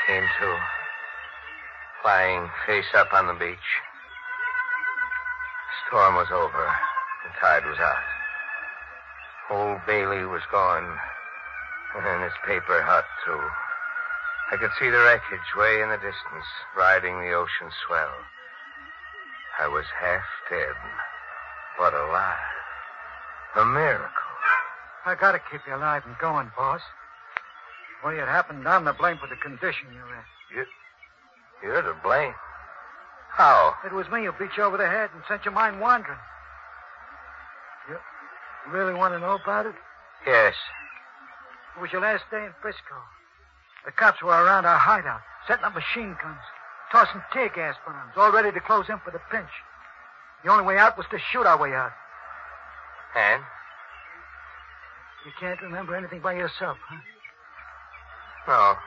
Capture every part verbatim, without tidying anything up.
Came to, lying face up on the beach. Storm was over. The tide was out. Old Bailey was gone, and his paper hut, too. I could see the wreckage way in the distance, riding the ocean swell. I was half dead, but alive. A miracle. I gotta keep you alive and going, boss. The way it happened, I'm to blame for the condition you're in. You, you're to blame? How? It was me who beat you over the head and sent your mind wandering. You really want to know about it? Yes. It was your last day in Frisco. The cops were around our hideout, setting up machine guns, tossing tear gas bombs, all ready to close in for the pinch. The only way out was to shoot our way out. And? You can't remember anything by yourself, huh? No.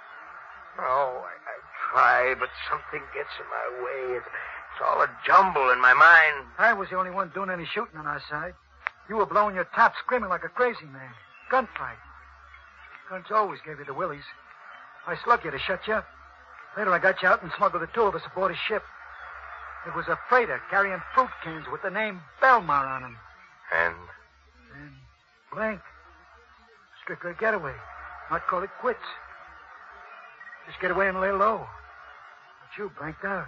No, I, I try, but something gets in my way. It's, it's all a jumble in my mind. I was the only one doing any shooting on our side. You were blowing your top, screaming like a crazy man. Gunfight. Guns always gave you the willies. I slugged you to shut you up. Later I got you out and smuggled the two of us aboard a ship. It was a freighter carrying fruit cans with the name Belmar on them. And? And blank. Strictly a getaway. Might call it quits. Just get away and lay low. But you blanked out.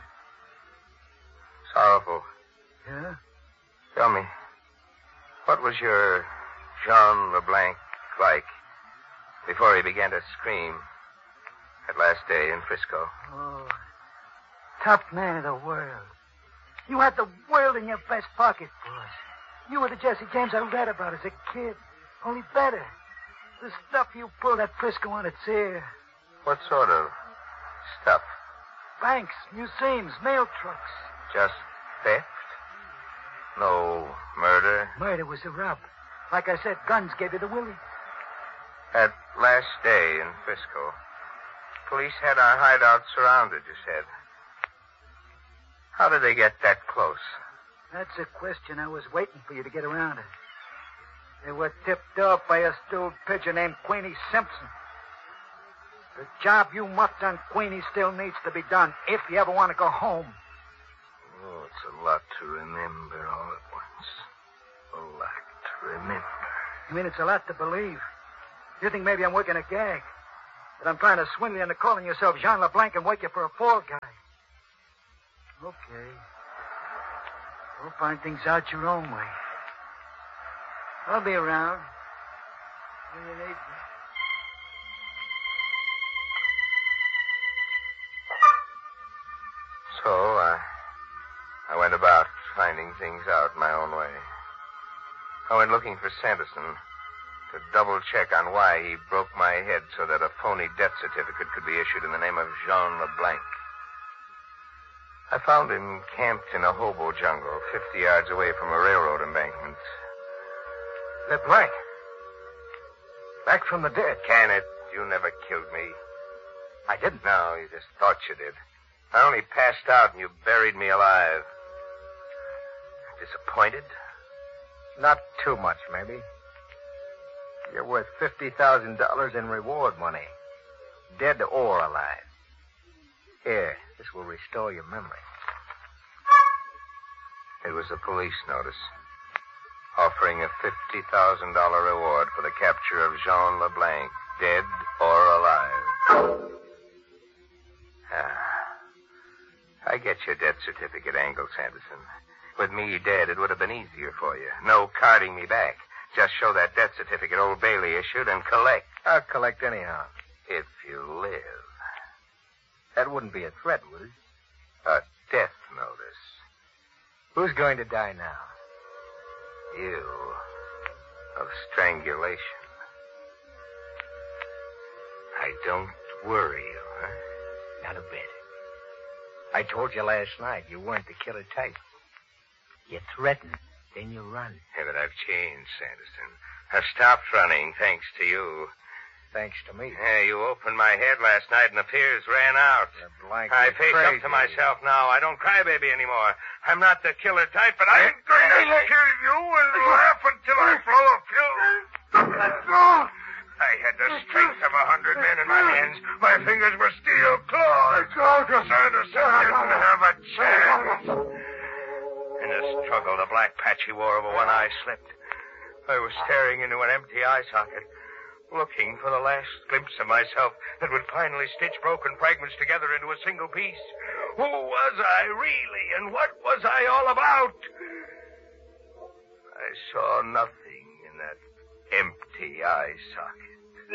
Sorrowful. Yeah? Tell me, what was your Jean LeBlanc like before he began to scream that last day in Frisco? Oh, top man of the world. You had the world in your vest pocket, boss. You were the Jesse James I read about as a kid, only better. The stuff you pulled at Frisco on its ear. What sort of stuff? Banks, museums, mail trucks. Just theft? No murder? Murder was the rub. Like I said, guns gave you the willie. That last day in Frisco, police had our hideout surrounded, you said. How did they get that close? That's a question I was waiting for you to get around to. They were tipped off by a stewed pigeon named Queenie Simpson. The job you muffed on Queenie still needs to be done if you ever want to go home. Oh, it's a lot to remember all at once. A lot to remember. I mean, it's a lot to believe. You think maybe I'm working a gag. That I'm trying to swindle you into calling yourself Jean LeBlanc and wake you for a fall guy. Okay. We'll find things out your own way. I'll be around when you need me. So, uh, I went about finding things out my own way. I went looking for Sanderson to double-check on why he broke my head so that a phony death certificate could be issued in the name of Jean LeBlanc. I found him camped in a hobo jungle fifty yards away from a railroad embankment. LeBlanc? Back from the dead. Can it? You never killed me. I didn't. No, you just thought you did. I only passed out and you buried me alive. Disappointed? Not too much, maybe. You're worth fifty thousand dollars in reward money. Dead or alive. Here, this will restore your memory. It was a police notice offering a fifty thousand dollars reward for the capture of Jean LeBlanc, dead or alive. Ah. I get your death certificate angle, Sanderson. With me dead, it would have been easier for you. No carting me back. Just show that death certificate Old Bailey issued and collect. I'll collect anyhow. If you live. That wouldn't be a threat, would it? A death notice. Who's going to die now? You. Of strangulation. I don't worry you, huh? Not a bit. I told you last night you weren't the killer type. You threaten, then you run. Yeah, but I've changed, Sanderson. I've stopped running, thanks to you. Thanks to me. Yeah, you opened my head last night and the fears ran out. LeBlanc, I face crazy. up to myself now. I don't cry baby anymore. I'm not the killer type, but I ain't going to kill you and laugh until I blow a fuse. I had the strength of a hundred men in my hands. My fingers were steel claws. Sanderson didn't have a chance. In the struggle, the black patch he wore over one eye slipped. I was staring into an empty eye socket, looking for the last glimpse of myself that would finally stitch broken fragments together into a single piece. Who was I really, and what was I all about? I saw nothing in that empty eye socket.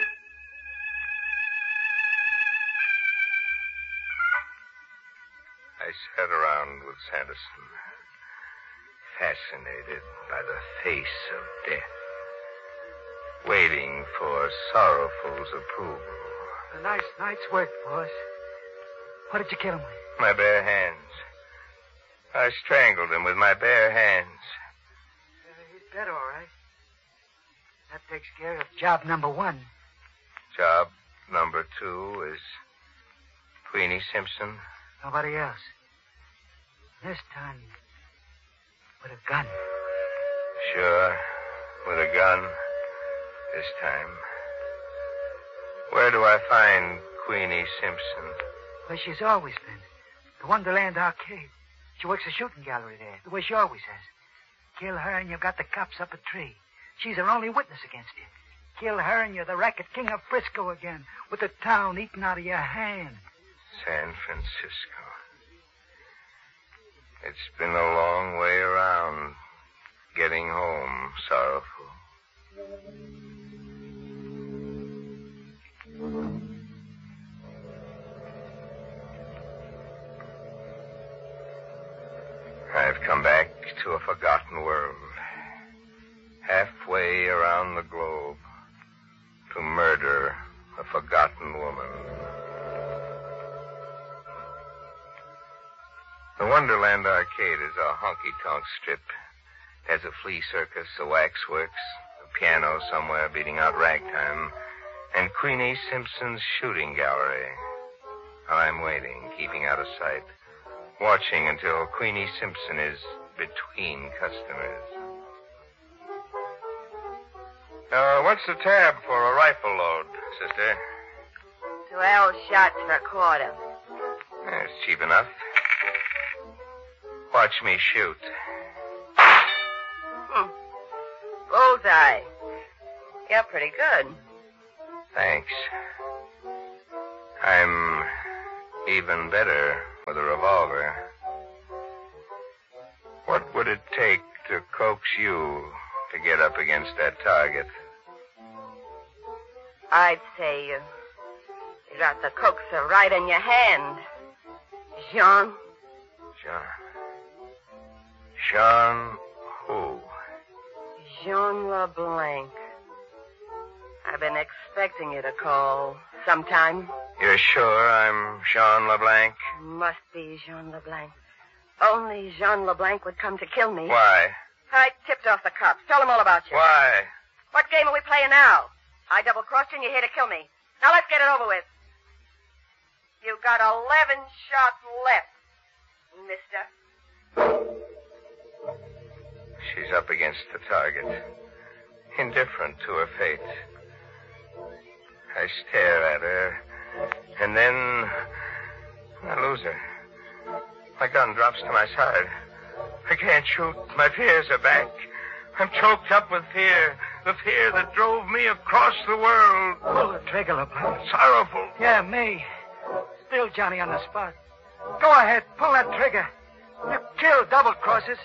I sat around with Sanderson, fascinated by the face of death, waiting for Sorrowful's approval. A nice night's work, boss. What did you kill him with? My bare hands. I strangled him with my bare hands. Uh, he's dead, all right. That takes care of job number one. Job number two is Queenie Simpson. Nobody else. This time, with a gun. Sure, with a gun. This time. Where do I find Queenie Simpson? Where she's always been. The Wonderland Arcade. She works a shooting gallery there, the way she always has. Kill her and you've got the cops up a tree. She's her only witness against you. Kill her and you're the racket king of Frisco again, with the town eating out of your hand. San Francisco. It's been a long way around getting home, Sorrowful. I've come back to a forgotten world, halfway around the globe, to murder a forgotten woman. The Wonderland Arcade is a honky-tonk strip. It has a flea circus, a waxworks, a piano somewhere beating out ragtime, and Queenie Simpson's shooting gallery. I'm waiting, keeping out of sight, watching until Queenie Simpson is between customers. Uh, what's the tab for a rifle load, sister? Twelve shots for a quarter. That's cheap enough. Watch me shoot. Hmm. Bullseye. You're pretty good. Thanks. I'm even better with a revolver. What would it take to coax you to get up against that target? I'd say you, you got the coaxer right in your hand. Jean? Jean. Jean who? Jean LeBlanc. I've been expecting you to call sometime. You're sure I'm Jean LeBlanc? Must be Jean LeBlanc. Only Jean LeBlanc would come to kill me. Why? I tipped off the cops. Tell them all about you. Why? What game are we playing now? I double-crossed you and you're here to kill me. Now let's get it over with. You've got eleven shots left, mister. She's up against the target, indifferent to her fate. I stare at her, and then I lose her. My gun drops to my side. I can't shoot. My fears are back. I'm choked up with fear, the fear that drove me across the world. Pull the trigger, LeBlanc. Sorrowful. Yeah, me. Still Johnny on the spot. Go ahead, pull that trigger. You killed double crosses.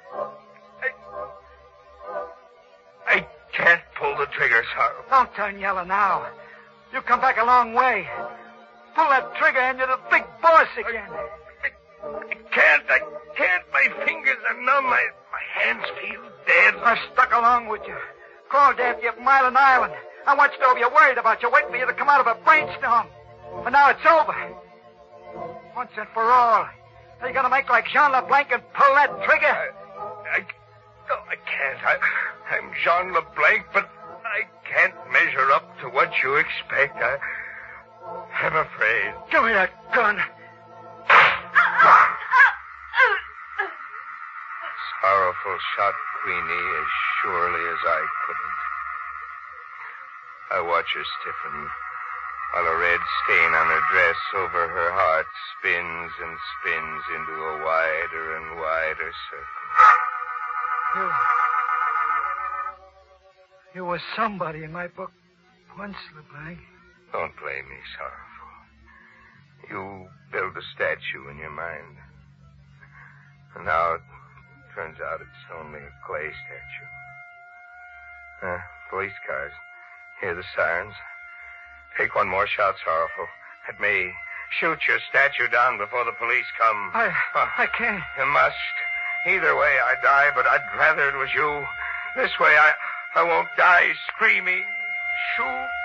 I can't pull the trigger, Sorrowful. Don't turn yellow now. You come back a long way. Pull that trigger and you're the big boss again. I, I can't. I can't. My fingers are numb. My, my hands feel dead. I stuck along with you. Crawled after you from Island Island. I watched over you, worried about you, waiting for you to come out of a brainstorm. But now it's over. Once and for all. Are you going to make like Jean LeBlanc and pull that trigger? I, I, no, I can't. I, I'm Jean LeBlanc, but I can't measure up to what you expect. I, I'm afraid. Give me that gun. Sorrowful shot Queenie as surely as I couldn't. I watch her stiffen, while a red stain on her dress over her heart spins and spins into a wider and wider circle. You... You were somebody in my book once, LeBlanc. Don't blame me, Sorrowful. You built a statue in your mind. And now it turns out it's only a clay statue. Uh, police cars. Hear the sirens. Take one more shot, Sorrowful. At me. Shoot your statue down before the police come. I... Uh, I can't. You must. Either way I die, but I'd rather it was you. This way I... I won't die screaming. Shoot